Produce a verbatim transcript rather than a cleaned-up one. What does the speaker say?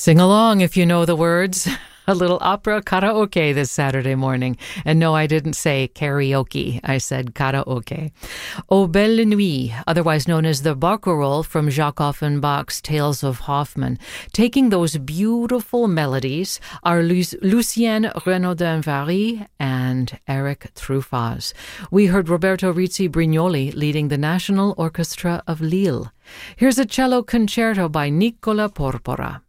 Sing along if you know the words. A little opera karaoke this Saturday morning. And no, I didn't say karaoke. I said karaoke. Aux Belles Nuits, otherwise known as the barcarolle from Jacques Offenbach's Tales of Hoffmann. Taking those beautiful melodies are Lu- Lucienne Renaudin-Vary and Eric Truffaz. We heard Roberto Rizzi Brignoli leading the National Orchestra of Lille. Here's a cello concerto by Nicola Porpora.